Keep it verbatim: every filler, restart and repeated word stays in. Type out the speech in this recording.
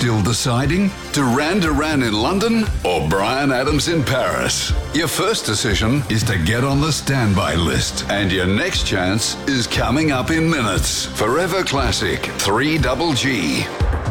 Still deciding? Duran Duran in London or Bryan Adams in Paris? Your first decision is to get on the standby list, and your next chance is coming up in minutes. Forever Classic three G G.